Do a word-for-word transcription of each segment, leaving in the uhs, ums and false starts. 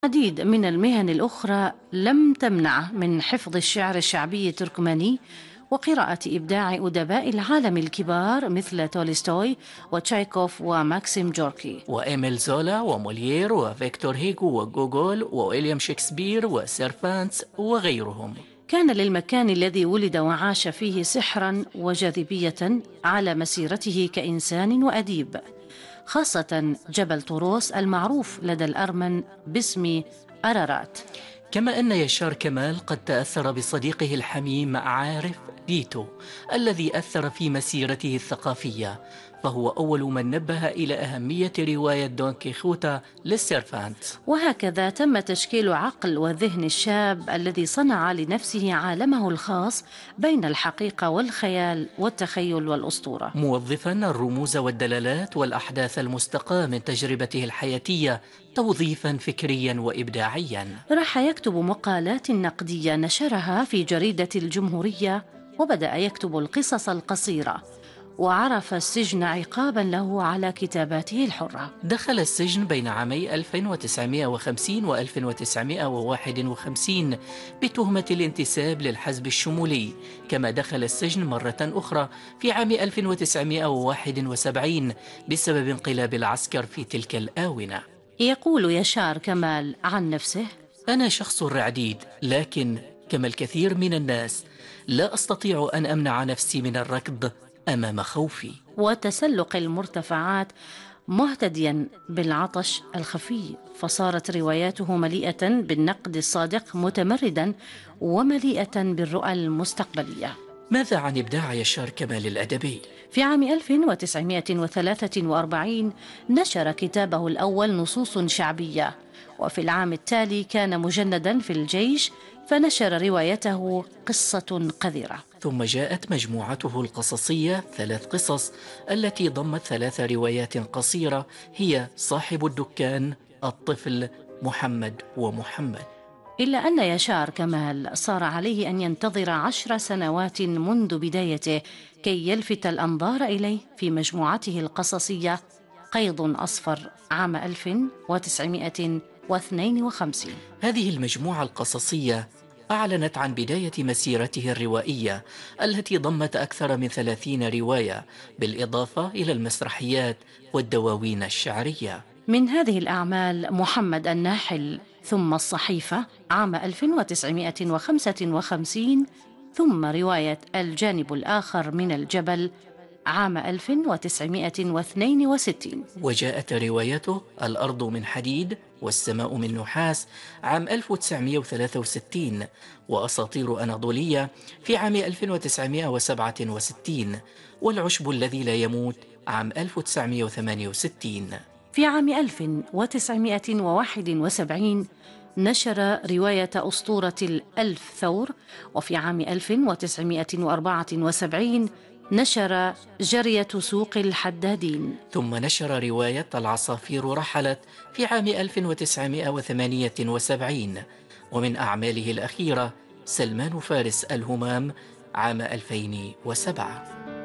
العديد من المهن الأخرى لم تمنع من حفظ الشعر الشعبي التركماني وقراءة إبداع أدباء العالم الكبار مثل تولستوي وتشايكوف وماكسيم جوركي وإيميل زولا وموليير وفيكتور هيغو وجوجول وويليام شكسبير وسيرفانتس وغيرهم. كان للمكان الذي ولد وعاش فيه سحرا وجاذبية على مسيرته كإنسان وأديب، خاصة جبل طوروس المعروف لدى الأرمن باسم أرارات. كما أن يشار كمال قد تأثر بصديقه الحميم عارف ديتو الذي أثر في مسيرته الثقافية، فهو أول من نبه إلى أهمية رواية دون كيخوتا للسيرفانت. وهكذا تم تشكيل عقل وذهن الشاب الذي صنع لنفسه عالمه الخاص بين الحقيقة والخيال والتخيل والأسطورة، موظفا الرموز والدلالات والأحداث المستقاة من تجربته الحياتية توظيفا فكريا وإبداعيا. راح يكتب مقالات نقدية نشرها في جريدة الجمهورية، وبدأ يكتب القصص القصيرة، وعرف السجن عقابا له على كتاباته الحرة. دخل السجن بين عامي ألف وتسعمائة وخمسين و ألف وتسعمائة وواحد وخمسين بتهمة الانتساب للحزب الشمولي، كما دخل السجن مرة أخرى في عام ألف وتسعمائة وواحد وسبعين بسبب انقلاب العسكر في تلك الآونة. يقول يشار كمال عن نفسه: أنا شخص رعديد، لكن كما الكثير من الناس لا أستطيع أن أمنع نفسي من الركض أمام خوفي وتسلق المرتفعات مهتديا بالعطش الخفي، فصارت رواياته مليئة بالنقد الصادق متمردا ومليئة بالرؤى المستقبلية. ماذا عن إبداع يشار كمال الأدبي؟ في عام ألف وتسعمائة وثلاثة وأربعين نشر كتابه الأول نصوص شعبية، وفي العام التالي كان مجندا في الجيش فنشر روايته قصة قذرة. ثم جاءت مجموعته القصصية ثلاث قصص التي ضمت ثلاث روايات قصيرة هي صاحب الدكان، الطفل، محمد ومحمد. إلا أن يشار كمال صار عليه أن ينتظر عشر سنوات منذ بدايته كي يلفت الأنظار إليه في مجموعته القصصية قيض أصفر عام ألف وتسعمائة واثنين وخمسين. هذه المجموعة القصصية أعلنت عن بداية مسيرته الروائية التي ضمت أكثر من ثلاثين رواية، بالإضافة إلى المسرحيات والدواوين الشعرية. من هذه الأعمال محمد الناحل، ثم الصحيفة عام ألف وتسعمائة وخمسة وخمسين، ثم رواية الجانب الآخر من الجبل عام ألف وتسعمائة واثنين وستين. وجاءت روايته الأرض من حديد والسماء من نحاس عام ألف وتسعمائة وثلاثة وستين، وأساطير أناضولية في عام ألف وتسعمائة وسبعة وستين، والعشب الذي لا يموت عام ألف وتسعمائة وثمانية وستين. في عام ألف وتسعمائة وواحد وسبعين نشر رواية أسطورة الألف ثور، وفي عام ألف وتسعمائة وأربعة وسبعين نشر جرية سوق الحدادين. ثم نشر رواية العصافير رحلت في عام ألف وتسعمائة وثمانية وسبعين، ومن أعماله الأخيرة سلمان فارس الهمام عام ألفين وسبعة.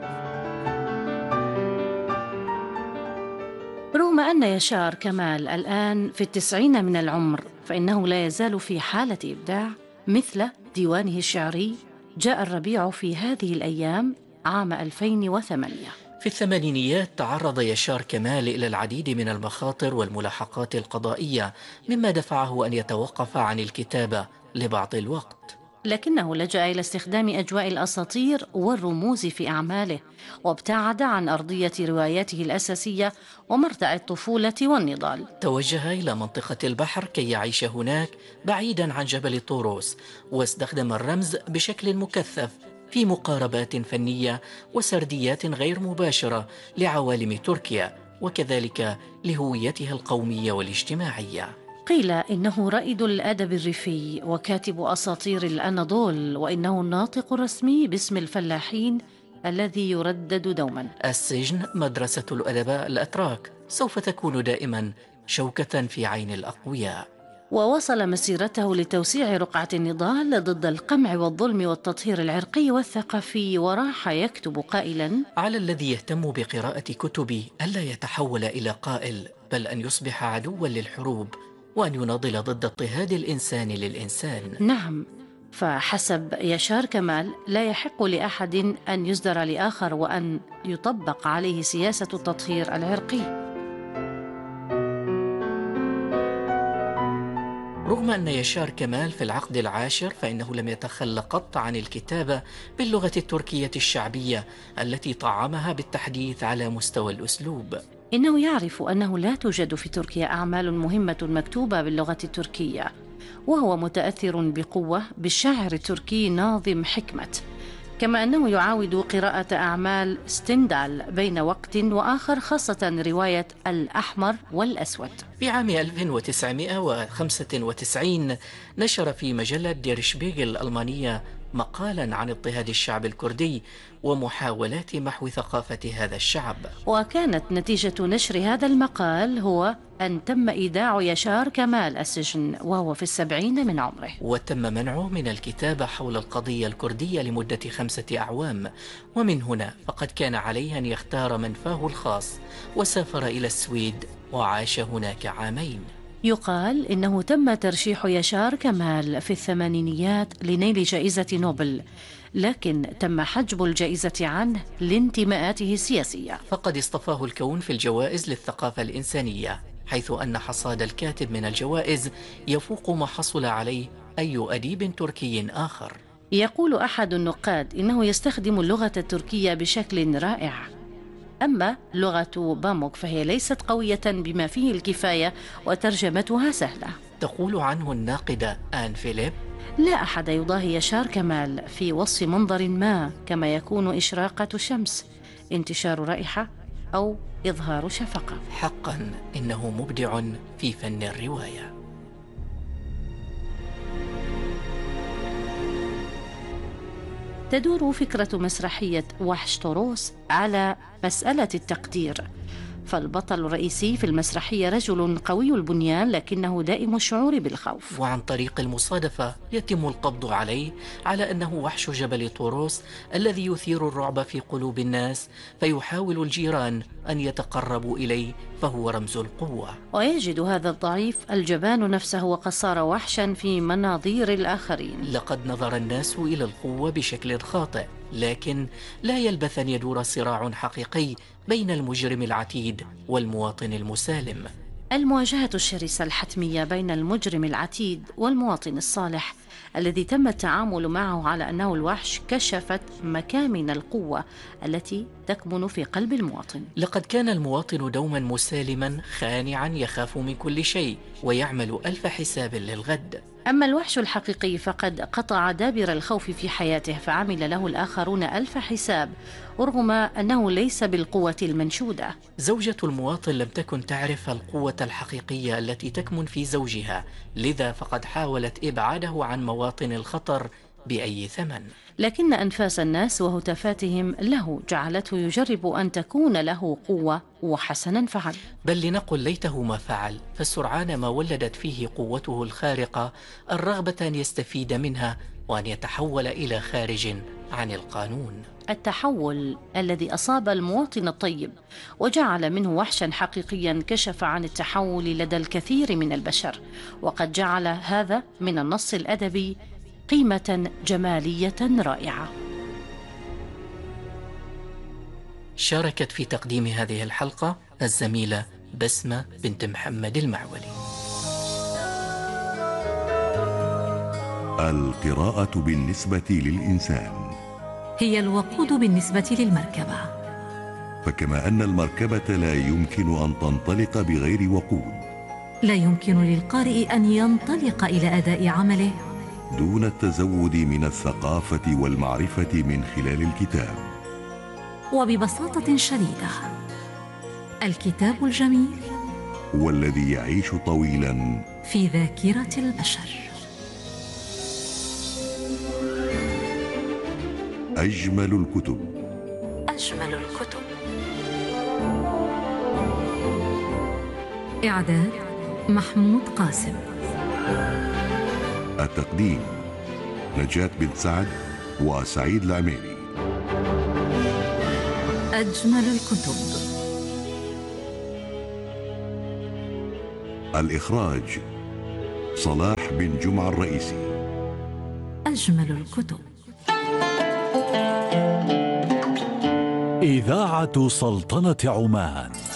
رغم أن يشار كمال الآن في التسعين من العمر، فإنه لا يزال في حالة إبداع، مثل ديوانه الشعري جاء الربيع في هذه الأيام عام ألفين وثمانية. في الثمانينيات تعرض يشار كمال إلى العديد من المخاطر والملاحقات القضائية، مما دفعه أن يتوقف عن الكتابة لبعض الوقت، لكنه لجأ إلى استخدام أجواء الأساطير والرموز في أعماله، وابتعد عن أرضية رواياته الأساسية ومرتع الطفولة والنضال. توجه إلى منطقة البحر كي يعيش هناك بعيدا عن جبل طوروس، واستخدم الرمز بشكل مكثف في مقاربات فنية وسرديات غير مباشرة لعوالم تركيا، وكذلك لهويته القومية والاجتماعية. قيل إنه رائد الأدب الريفي وكاتب أساطير الأناضول، وإنه الناطق الرسمي باسم الفلاحين الذي يردد دوما. السجن مدرسة الأدباء الأتراك سوف تكون دائما شوكة في عين الأقوياء. ووصل مسيرته لتوسيع رقعة النضال ضد القمع والظلم والتطهير العرقي والثقافي، وراح يكتب قائلا: على الذي يهتم بقراءة كتبي ألا يتحول إلى قائل، بل أن يصبح عدوا للحروب وأن يناضل ضد اضطهاد الإنسان للإنسان. نعم، فحسب يشار كمال لا يحق لأحد أن يصدر لآخر وأن يطبق عليه سياسة التطهير العرقي. رغم أن يشار كمال في العقد العاشر فإنه لم يتخلى قط عن الكتابة باللغة التركية الشعبية التي طعمها بالتحديث على مستوى الأسلوب. إنه يعرف أنه لا توجد في تركيا أعمال مهمة مكتوبة باللغة التركية، وهو متأثر بقوة بالشاعر التركي ناظم حكمت، كما أنه يعاود قراءة أعمال ستندال بين وقت وآخر، خاصة رواية الأحمر والأسود. في عام ألف وتسعمائة وخمسة وتسعين نشر في مجلة دير شبيغل الألمانية مقالا عن اضطهاد الشعب الكردي ومحاولات محو ثقافة هذا الشعب. وكانت نتيجة نشر هذا المقال هو أن تم إيداع يشار كمال السجن وهو في السبعين من عمره، وتم منعه من الكتابة حول القضية الكردية لمدة خمسة أعوام. ومن هنا فقد كان عليه أن يختار منفاه الخاص وسافر إلى السويد وعاش هناك عامين. يقال إنه تم ترشيح يشار كمال في الثمانينيات لنيل جائزة نوبل، لكن تم حجب الجائزة عنه لانتماءاته السياسية. فقد اصطفاه الكون في الجوائز للثقافة الإنسانية، حيث أن حصاد الكاتب من الجوائز يفوق ما حصل عليه أي أديب تركي آخر. يقول أحد النقاد إنه يستخدم اللغة التركية بشكل رائع، أما لغة باموك فهي ليست قوية بما فيه الكفاية وترجمتها سهلة. تقول عنه الناقدة آن فيليب: لا أحد يضاهي يشار كمال في وصف منظر ما، كما يكون إشراقة شمس، انتشار رائحة أو إظهار شفقة. حقا إنه مبدع في فن الرواية. تدور فكرة مسرحية وحش طروس على مسألة التقدير، فالبطل الرئيسي في المسرحية رجل قوي البنيان لكنه دائم الشعور بالخوف، وعن طريق المصادفة يتم القبض عليه على أنه وحش جبل طوروس الذي يثير الرعب في قلوب الناس، فيحاول الجيران أن يتقربوا إليه فهو رمز القوة. ويجد هذا الضعيف الجبان نفسه وقد صار وحشا في مناظير الآخرين. لقد نظر الناس إلى القوة بشكل خاطئ، لكن لا يلبث أن يدور صراع حقيقي بين المجرم العتيد والمواطن المسالم. المواجهة الشرسة الحتمية بين المجرم العتيد والمواطن الصالح الذي تم التعامل معه على أنه الوحش كشفت مكامن القوة التي تكمن في قلب المواطن. لقد كان المواطن دوما مسالما خانعا يخاف من كل شيء ويعمل ألف حساب للغد. أما الوحش الحقيقي فقد قطع دابر الخوف في حياته، فعمل له الآخرون ألف حساب رغم أنه ليس بالقوة المنشودة. زوجة المواطن لم تكن تعرف القوة الحقيقية التي تكمن في زوجها، لذا فقد حاولت إبعاده عن مواطن الخطر بأي ثمن. لكن أنفاس الناس وهتافاتهم له جعلته يجرب أن تكون له قوة، وحسنا فعل. بل لنقل ليته ما فعل، فسرعان ما ولدت فيه قوته الخارقة الرغبة أن يستفيد منها وأن يتحول إلى خارج عن القانون. التحول الذي أصاب المواطن الطيب وجعل منه وحشا حقيقيا كشف عن التحول لدى الكثير من البشر، وقد جعل هذا من النص الأدبي قيمة جمالية رائعة. شاركت في تقديم هذه الحلقة الزميلة بسمة بنت محمد المعولي. القراءة بالنسبة للإنسان هي الوقود بالنسبة للمركبة، فكما أن المركبة لا يمكن أن تنطلق بغير وقود، لا يمكن للقارئ أن ينطلق إلى أداء عمله دون التزود من الثقافة والمعرفة من خلال الكتاب. وببساطة شديدة، الكتاب الجميل هو الذي يعيش طويلا في ذاكرة البشر. أجمل الكتب أجمل الكتب. إعداد محمود قاسم. التقديم نجاة بن سعد وسعيد العميري. أجمل الكتب. الإخراج صلاح بن جمعة الرئيسي. أجمل الكتب. إذاعة سلطنة عمان.